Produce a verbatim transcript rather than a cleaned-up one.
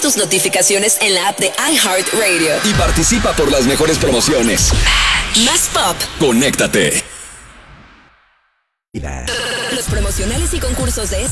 tus notificaciones en la app de iHeartRadio. Y participa por las mejores promociones. Más pop. Conéctate. Los promocionales y concursos de este